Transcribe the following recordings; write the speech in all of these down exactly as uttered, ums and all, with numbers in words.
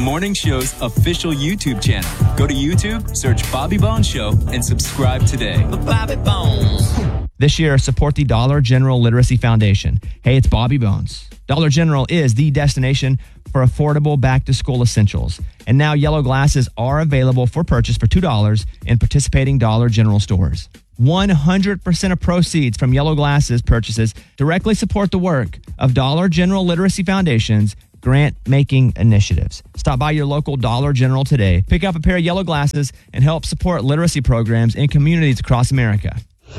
morning show's official YouTube channel. Go to YouTube, search Bobby Bones Show, and subscribe today. Bobby Bones. This year, support the Dollar General Literacy Foundation. Hey, it's Bobby Bones. Dollar General is the destination for affordable back-to-school essentials. And now yellow glasses are available for purchase for two dollars in participating Dollar General stores. one hundred percent of proceeds from yellow glasses purchases directly support the work of Dollar General Literacy Foundation's grant-making initiatives. Stop by your local Dollar General today, pick up a pair of yellow glasses, and help support literacy programs in communities across America.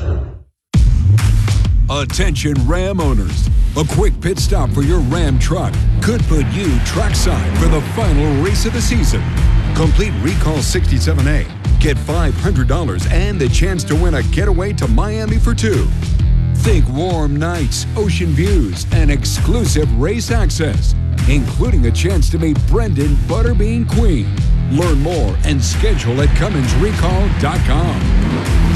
Attention Ram owners. A quick pit stop for your Ram truck could put you trackside for the final race of the season. Complete Recall sixty-seven A. Get five hundred dollars and the chance to win a getaway to Miami for two. Think warm nights, ocean views, and exclusive race access, including a chance to meet Brendan Butterbean Queen. Learn more and schedule at Cummins Recall dot com.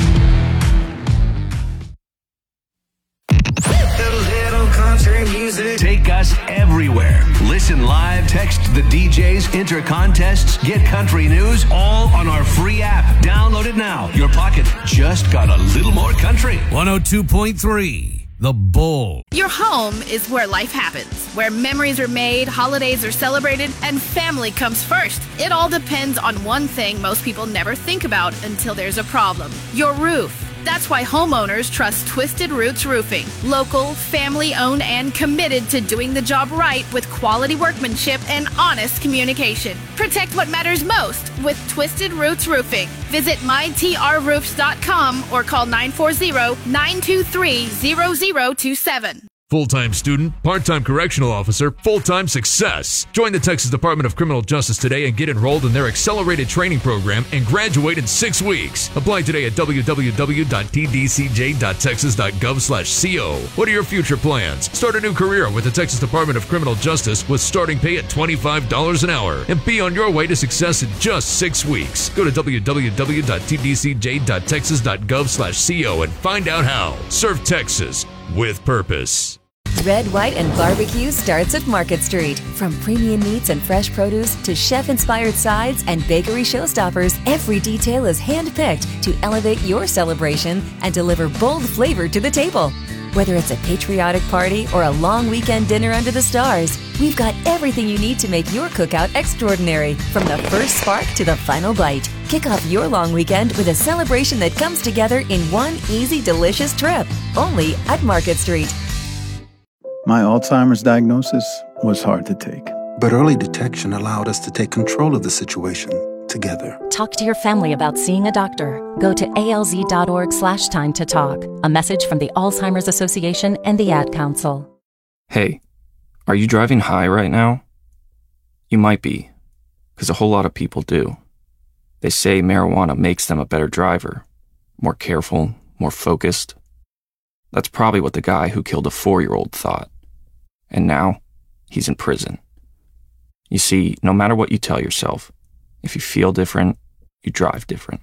Music. Take us everywhere. Listen live, text the D Js, enter contests, get country news, all on our free app. Download it now. Your pocket just got a little more country. one oh two point three, The Bull. Your home is where life happens, where memories are made, holidays are celebrated, and family comes first. It all depends on one thing most people never think about until there's a problem: your roof. That's why homeowners trust Twisted Roots Roofing. Local, family-owned, and committed to doing the job right with quality workmanship and honest communication. Protect what matters most with Twisted Roots Roofing. Visit my t r roofs dot com or call nine four zero, nine two three, zero zero two seven. Full-time student, part-time correctional officer, full-time success. Join the Texas Department of Criminal Justice today and get enrolled in their accelerated training program and graduate in six weeks. Apply today at w w w dot t d c j dot texas dot gov slash co. What are your future plans? Start a new career with the Texas Department of Criminal Justice with starting pay at twenty-five dollars an hour and be on your way to success in just six weeks. Go to w w w dot t d c j dot texas dot gov slash co and find out how. Serve Texas with purpose. Red, White, and Barbecue starts at Market Street. From premium meats and fresh produce to chef-inspired sides and bakery showstoppers, every detail is hand-picked to elevate your celebration and deliver bold flavor to the table. Whether it's a patriotic party or a long weekend dinner under the stars, we've got everything you need to make your cookout extraordinary, from the first spark to the final bite. Kick off your long weekend with a celebration that comes together in one easy, delicious trip, only at Market Street. My Alzheimer's diagnosis was hard to take. But early detection allowed us to take control of the situation together. Talk to your family about seeing a doctor. Go to A L Z dot org slash time to talk. A message from the Alzheimer's Association and the Ad Council. Hey, are you driving high right now? You might be, because a whole lot of people do. They say marijuana makes them a better driver, more careful, more focused. That's probably what the guy who killed a four-year-old thought. And now, he's in prison. You see, no matter what you tell yourself, if you feel different, you drive different.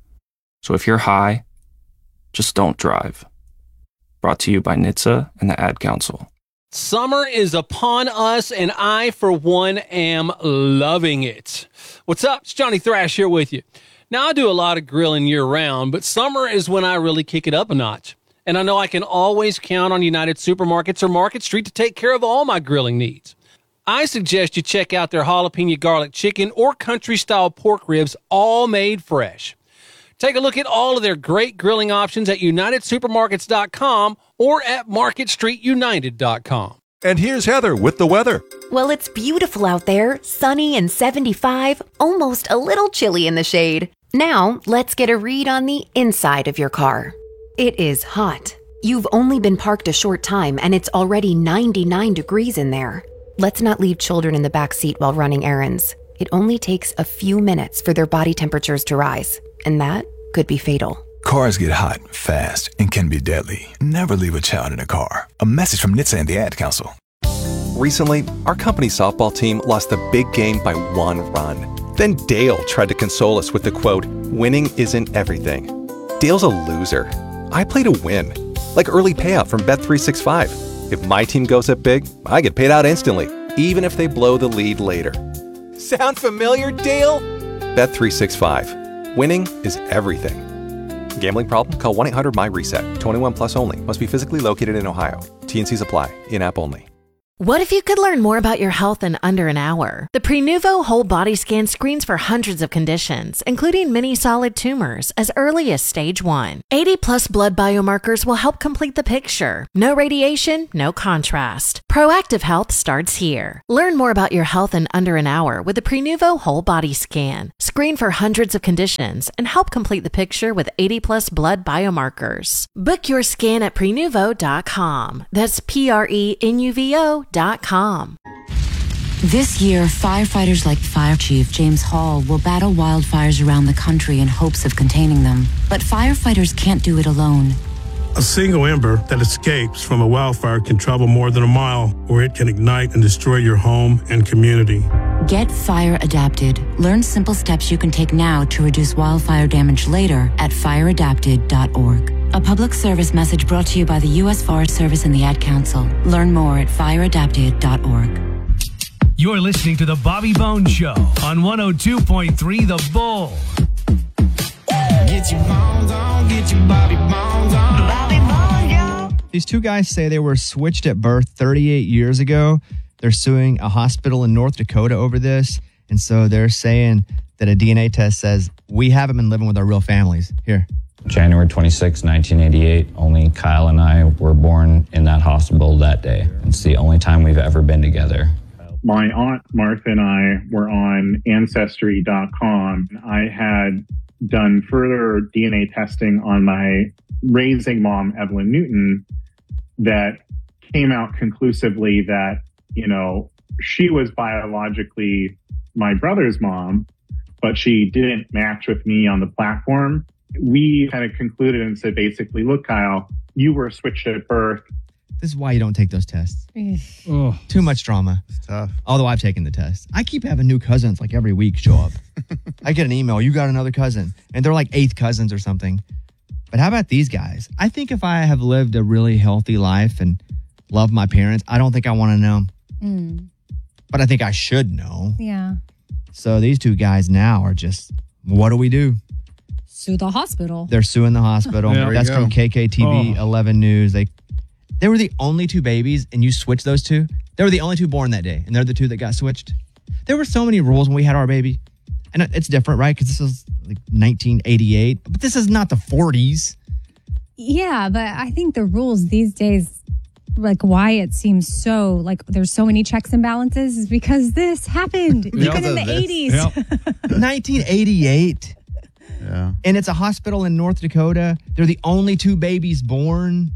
So if you're high, just don't drive. Brought to you by N H T S A and the Ad Council. Summer is upon us, and I, for one, am loving it. What's up? It's Johnny Thrash here with you. Now, I do a lot of grilling year-round, but summer is when I really kick it up a notch. And I know I can always count on United Supermarkets or Market Street to take care of all my grilling needs. I suggest you check out their jalapeno garlic chicken or country-style pork ribs, all made fresh. Take a look at all of their great grilling options at united supermarkets dot com or at market street united dot com. And here's Heather with the weather. Well, it's beautiful out there, sunny and seventy-five, almost a little chilly in the shade. Now, let's get a read on the inside of your car. It is hot. You've only been parked a short time and it's already ninety-nine degrees in there. Let's not leave children in the back seat while running errands. It only takes a few minutes for their body temperatures to rise, and that could be fatal. Cars get hot, fast, and can be deadly. Never leave a child in a car. A message from N H T S A and the Ad Council. Recently, our company softball team lost a big game by one run. Then Dale tried to console us with the quote, "Winning isn't everything." Dale's a loser. I play to win, like early payout from Bet three sixty-five. If my team goes up big, I get paid out instantly, even if they blow the lead later. Sound familiar, Dale? Bet three sixty-five. Winning is everything. Gambling problem? Call one eight hundred my reset. twenty-one plus only. Must be physically located in Ohio. T N Cs apply. In-app only. What if you could learn more about your health in under an hour? The Prenuvo Whole Body Scan screens for hundreds of conditions, including many solid tumors, as early as stage one. eighty plus blood biomarkers will help complete the picture. No radiation, no contrast. Proactive health starts here. Learn more about your health in under an hour with the Prenuvo Whole Body Scan. Screen for hundreds of conditions and help complete the picture with eighty plus blood biomarkers. Book your scan at prenuvo dot com. That's P R E N U V O dot com. This year, firefighters like Fire Chief James Hall will battle wildfires around the country in hopes of containing them. But firefighters can't do it alone. A single ember that escapes from a wildfire can travel more than a mile, where it can ignite and destroy your home and community. Get fire adapted. Learn simple steps you can take now to reduce wildfire damage later at fire adapted dot org. A public service message brought to you by the U S Forest Service and the Ad Council. Learn more at fire adapted dot org. You're listening to The Bobby Bones Show on one oh two point three The Bull. Get your bones on, get your Bobby bones on. Bobby bones, yo. These two guys say they were switched at birth thirty-eight years ago. They're suing a hospital in North Dakota over this. And so they're saying that a D N A test says we haven't been living with our real families. Here. January twenty-sixth, nineteen eighty-eight, only Kyle and I were born in that hospital that day. It's the only time we've ever been together. My aunt Martha and I were on Ancestry dot com. I had done further D N A testing on my raising mom, Evelyn Newton, that came out conclusively that, you know, she was biologically my brother's mom, but she didn't match with me on the platform. We kind of concluded and said, basically, look, Kyle, you were switched at birth. This is why you don't take those tests. Oh, Too much drama. It's tough. Although I've taken the test. I keep having new cousins like every week show up. I get an email, you got another cousin. And they're like eighth cousins or something. But how about these guys? I think if I have lived a really healthy life and love my parents, I don't think I want to know. Mm. But I think I should know. Yeah. So these two guys now are just, what do we do? Sue the hospital. They're suing the hospital. There we That's go. from K K T V Oh. eleven News. They they were the only two babies, and you switched those two. They were the only two born that day, and they're the two that got switched. There were so many rules when we had our baby. And it's different, right? Because this is like nineteen eighty-eight. But this is not the forties. Yeah, but I think the rules these days, like why it seems so like there's so many checks and balances is because this happened even in the This- eighties. Yep. nineteen eighty-eight. Yeah. And it's a hospital in North Dakota. They're the only two babies born.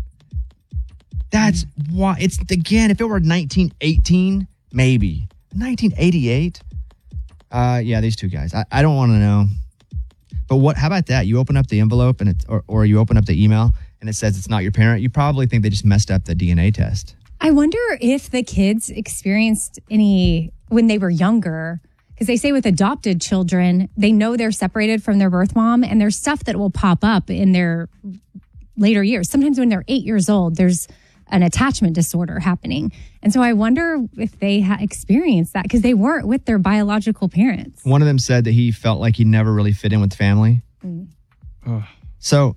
That's why. It's, again, if it were nineteen eighteen, maybe. nineteen eighty-eight? Uh, yeah, these two guys. I, I don't want to know. But what? How about that? You open up the envelope and it, or, or you open up the email and it says it's not your parent. You probably think they just messed up the D N A test. I wonder if the kids experienced any when they were younger, because they say with adopted children, they know they're separated from their birth mom, and there's stuff that will pop up in their later years. Sometimes when they're eight years old, there's an attachment disorder happening. And so I wonder if they ha- experienced that because they weren't with their biological parents. One of them said that he felt like he never really fit in with family. Mm. So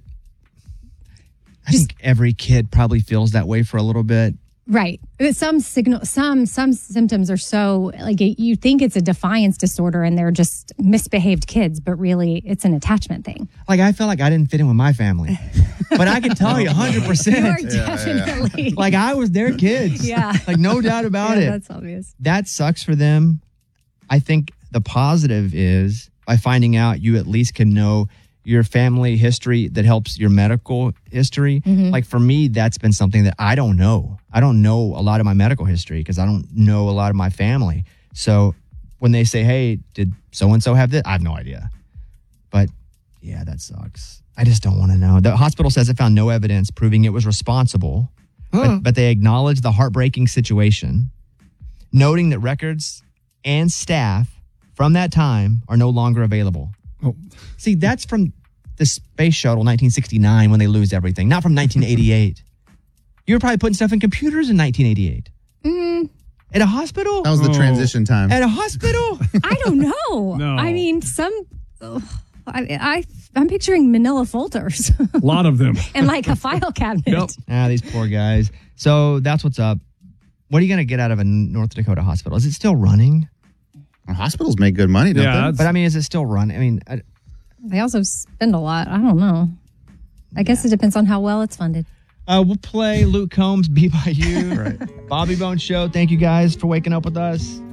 I think every kid probably feels that way for a little bit. Right. But Some signal, some some symptoms are so like you think it's a defiance disorder and they're just misbehaved kids, but really it's an attachment thing. Like I felt like I didn't fit in with my family, but I can tell you one hundred percent. You are definitely. Like I was their kids. Yeah. Like no doubt about Yeah, it. that's obvious. That sucks for them. I think the positive is by finding out you at least can know your family history that helps your medical history. Mm-hmm. Like for me, that's been something that I don't know. I don't know a lot of my medical history because I don't know a lot of my family. So when they say, hey, did so-and-so have this? I have no idea. But yeah, that sucks. I just don't want to know. The hospital says it found no evidence proving it was responsible, Huh. but, but they acknowledge the heartbreaking situation, noting that records and staff from that time are no longer available. Oh. See, that's from the space shuttle nineteen sixty-nine when they lose everything, not from nineteen eighty-eight. You were probably putting stuff in computers in nineteen eighty-eight. Mm, At a hospital? That was the Oh. transition time. At a hospital? I don't know. No. I mean, some. ugh, I, I I'm picturing Manila folders A lot of them. and like a file cabinet. Ah, these poor guys. So that's what's up. What are you going to get out of a North Dakota hospital? Is it still running? Hospitals make good money, don't Yeah, they? But I mean, is it still running? I mean, I, They also spend a lot. I don't know. I guess it depends on how well it's funded. uh, we'll play Luke Combs, Be By You. Bobby Bones Show. Thank you guys for waking up with us.